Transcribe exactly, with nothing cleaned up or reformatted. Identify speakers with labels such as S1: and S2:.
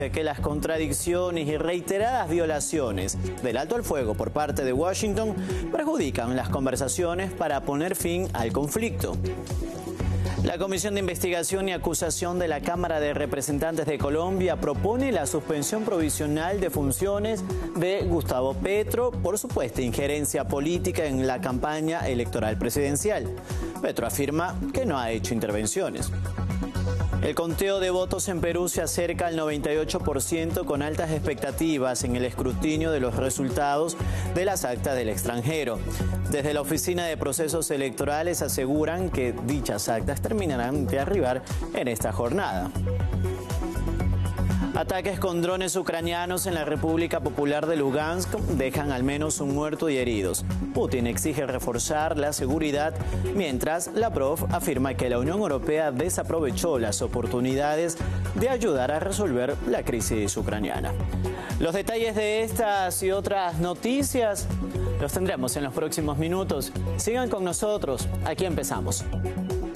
S1: que las contradicciones y reiteradas violaciones del alto al fuego por parte de Washington perjudican las conversaciones para poner fin al conflicto. La Comisión de Investigación y Acusación de la Cámara de Representantes de Colombia propone la suspensión provisional de funciones de Gustavo Petro por supuesta injerencia política en la campaña electoral presidencial. Petro afirma que no ha hecho intervenciones. El conteo de votos en Perú se acerca al noventa y ocho por ciento con altas expectativas en el escrutinio de los resultados de las actas del extranjero. Desde la Oficina de Procesos Electorales aseguran que dichas actas terminarán de arribar en esta jornada. Ataques con drones ucranianos en la República Popular de Lugansk dejan al menos un muerto y heridos. Putin exige reforzar la seguridad, mientras Lavrov afirma que la Unión Europea desaprovechó las oportunidades de ayudar a resolver la crisis ucraniana. Los detalles de estas y otras noticias los tendremos en los próximos minutos. Sigan con nosotros, aquí empezamos.